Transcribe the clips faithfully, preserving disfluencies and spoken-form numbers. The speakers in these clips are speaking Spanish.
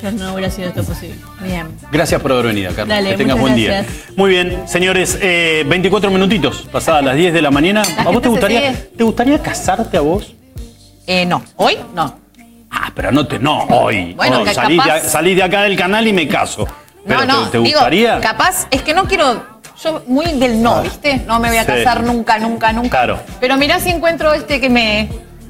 No hubiera sido esto posible. Bien. Gracias por haber venido, Carla. Dale, que tengas buen gracias. día. Muy bien, señores, eh, veinticuatro minutitos, pasadas las diez de la mañana. La ¿A vos te gustaría, sigue. te gustaría casarte a vos? Eh, no. ¿Hoy? No. Ah, pero no te, no, hoy. Bueno, no, que salí, capaz- de, salí de acá del canal y me caso. Pero no, no. ¿te, te digo, gustaría? capaz, es que no quiero. Yo muy del no, ¿viste? No me voy a Sí. casar nunca, nunca, nunca. Claro. Pero mirá si encuentro este que me.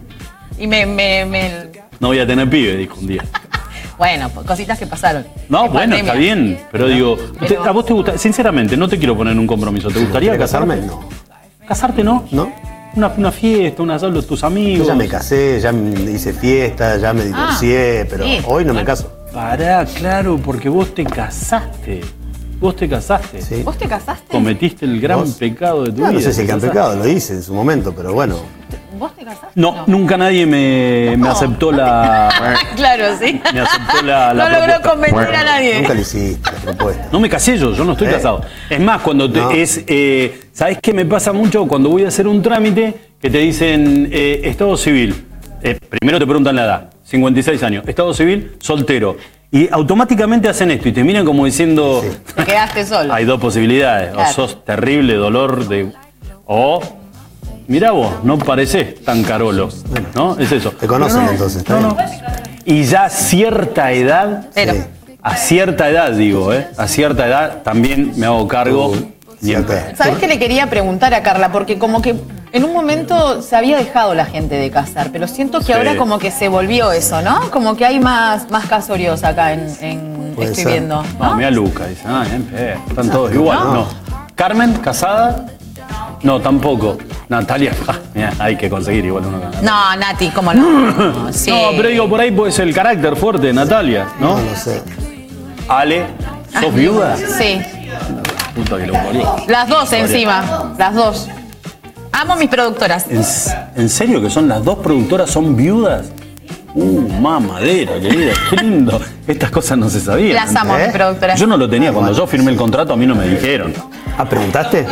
Y me. me, me- No voy a tener pibe, dijo un día. Bueno, pues, cositas que pasaron. No, En bueno, pandemia. está bien, pero digo, Pero- ¿a vos te gusta? Sinceramente, no te quiero poner en un compromiso. ¿Te gustaría ¿Querés casarme? casarme? No. ¿Casarte no? ¿No? Una, una fiesta, una solo tus Yo amigos. ya me casé, ya me hice fiesta, ya me divorcié, Ah, pero sí. hoy no me caso. Pará, claro, porque vos te casaste. Vos te casaste. Sí. ¿Vos te casaste? Cometiste el gran ¿Vos? pecado de tu No, vida. no sé si el ¿te gran casaste? pecado, lo hice en su momento, pero bueno. ¿Vos te casaste? No, nunca nadie me, me No. aceptó la. Claro, sí. Me aceptó la, la no logró propuesta. convencer a nadie. Nunca lo hiciste, la propuesta. No me casé yo, yo no estoy ¿Eh? casado. Es más, cuando te, No. es, eh, ¿sabés qué me pasa mucho cuando voy a hacer un trámite que te dicen eh, estado civil? Eh, primero te preguntan la edad, cincuenta y seis años. Estado civil, soltero. Y automáticamente hacen esto y te miran como diciendo, Te quedaste solo. hay dos posibilidades. Claro. O sos terrible dolor de. O. Mirá vos, no parecés tan carolo. ¿No? Es eso. Te conocen Pero no, entonces, está no, bien. no. Y ya a cierta edad. Pero. Sí. A cierta edad, digo, ¿eh? A cierta edad también me hago cargo. Uh, Ni en cierta pedo. edad. ¿Sabés qué le quería preguntar a Carla? Porque como que en un momento se había dejado la gente de casar, pero siento que Sí. ahora como que se volvió eso, ¿no? Como que hay más, más casorios acá en, en Puede estoy ser. viendo, No, ¿no? mira Luca, dice, ah, ni en pedo. Están todos igual. no. No. ¿Carmen, casada? No, tampoco. Natalia, ah, mirá, hay que conseguir igual uno con Natalia. No, Nati, ¿cómo no? Sí. No, pero digo, por ahí puede ser el carácter fuerte de Natalia, ¿no? No, no sé. Ale, ¿sos viuda? Sí. Puta que lo parió. Las dos encima, las dos. Amo mis productoras. ¿En, en serio que son las dos productoras son viudas? Uh, mamadera, querida, qué lindo. Estas cosas no se sabían. Las amo, ¿Eh? mis productoras. Yo no lo tenía, cuando yo firmé el contrato a mí no me dijeron. Ah, ¿preguntaste?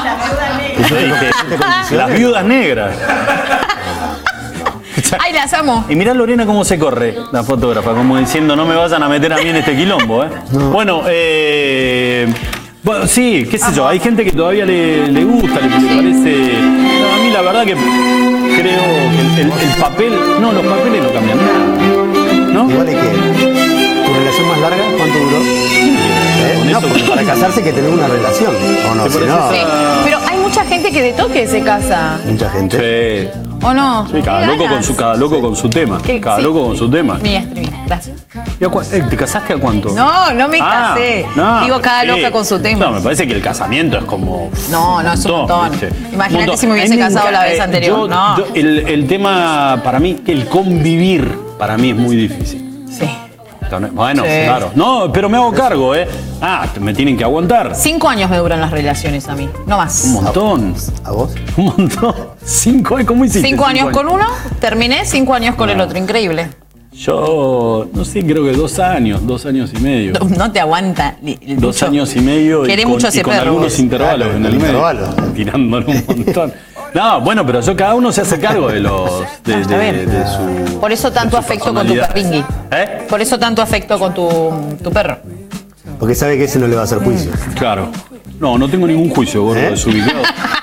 Yo dije, las viudas negras. Ay, las amo. Y mirá Lorena cómo se corre, la fotógrafa, como diciendo no me vayan a meter a mí en este quilombo, ¿eh? Bueno, eh, bueno, sí, qué sé yo, hay gente que todavía le, le gusta, le, le parece. No, a mí la verdad que creo que el, el- el papel, no, los papeles no cambian nada, ¿no? Igual es que tu relación más larga, ¿cuánto duró? ¿Eh? Con No, eso- porque para casarse hay que tener una relación. ¿O no? ¿Te Si parece no, Sí. Pero hay mucha gente que de toque se casa, mucha gente. Sí, ¿o no? sí, cada Qué loco con ganas. su, cada loco con su tema, Que- cada sí. loco con su tema. Mi streaming, gracias. ¿Y a cua- eh, ¿Te casaste a cuánto? No, no me Ah, casé. no, Digo, cada sí. loca con su tema. No, me parece que el casamiento es como. No, no, es un montón. ¿viste? Imagínate Un montón. si me hubiese A mí casado la vez eh, anterior. yo- No. yo- el, el tema, para mí, el convivir, para mí es muy difícil. Sí. Entonces, bueno, Sí. claro. No, pero me hago cargo, ¿eh? Ah, me tienen que aguantar. Cinco años me duran las relaciones a mí, no más. Un montón. ¿A vos? Un montón. Cinco años, ¿cómo hiciste? Cinco años con uno, terminé, cinco años con el otro, increíble. Yo, no sé, creo que dos años, dos años y medio. No, no te aguanta. li- Dos mucho. años y medio y Querés con, mucho a ese y con perro, algunos vos. intervalos Claro, en el con medio. intervalos. Tirándole un montón. No, bueno, pero yo cada uno se hace cargo de los de, Ah, está de- bien. de su Por eso tanto de su afecto con tu personalidad. perringui. ¿Eh? Por eso tanto afecto con tu, tu perro. Porque sabe que ese no le va a hacer juicio. Claro. No, no tengo ningún juicio, gordo, ¿Eh? desubicado.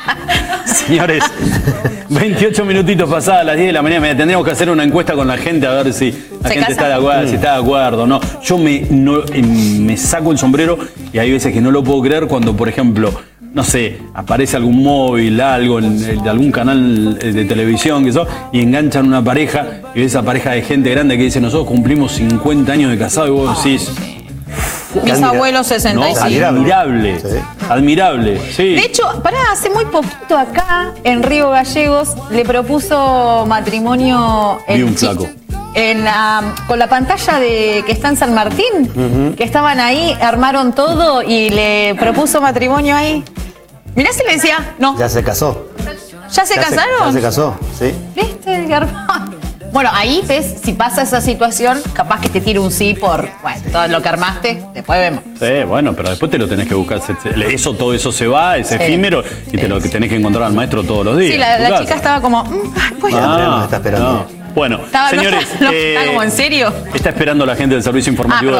Señores, veintiocho minutitos pasadas las diez de la mañana. Mira, tendríamos que hacer una encuesta con la gente a ver si la ¿Se gente casa? está de acuerdo, si está de acuerdo o no. Yo me, no, eh, me saco el sombrero y hay veces que no lo puedo creer cuando, por ejemplo, no sé, aparece algún móvil, algo en, en algún canal de televisión que eso, y enganchan una pareja y ves esa pareja de gente grande que dice nosotros cumplimos cincuenta años de casado y vos decís, Mis admira- abuelos sesenta y no, cinco. admirable, Sí. admirable, sí. De hecho, pará, hace muy poquito acá, en Río Gallegos, le propuso matrimonio Vi el un chi- flaco. En la, con la pantalla de que está en San Martín, que estaban ahí, armaron todo y le propuso matrimonio ahí. Mirá si le decía, no, Ya se casó. ¿ya se Ya casaron? ya se casó, sí. ¿Viste? Garpón. Bueno, ahí ves, si pasa esa situación, capaz que te tire un sí por, bueno, todo lo que armaste, después vemos. Sí, bueno, pero después te lo tenés que buscar. Se- se- Eso, todo eso se va, es Sí. efímero, y te lo que tenés que encontrar al maestro todos los días. Sí, la, en tu la casa. chica estaba como, mm, ay, pues, Ah, Ah, me está esperando. no. Bueno, Estaba, señores, no, eh, ¿está como en serio? está esperando la gente del servicio informativo. Ah,